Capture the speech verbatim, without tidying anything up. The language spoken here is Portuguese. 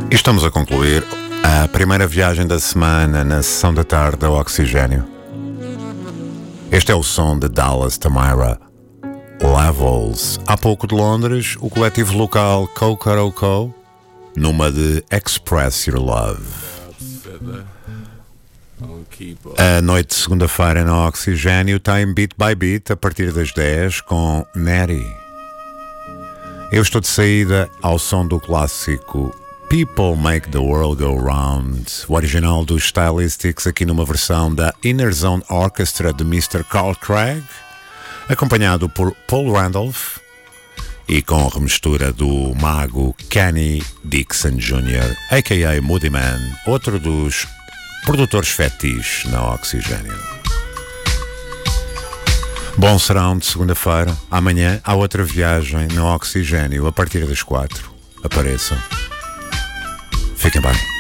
E estamos a concluir a primeira viagem da semana na sessão da tarde da Oxigênio. Este é o som de Dallas Tamara, Levels. Há pouco de Londres, o coletivo local Coco, numa de Express Your Love. A noite de segunda-feira na Oxigênio está em Beat by Beat a partir das dez com Neri. Eu estou de saída ao som do clássico People Make the World Go Round, o original dos Stylistics, aqui numa versão da Inner Zone Orchestra de mister Carl Craig, acompanhado por Paul Randolph e com a remistura do mago Kenny Dixon júnior, a k a. Moody Man, outro dos produtores fetiches na Oxigênio. Bom serão de segunda-feira. Amanhã há outra viagem no Oxigênio a partir das quatro. Apareçam. Fiquem bem.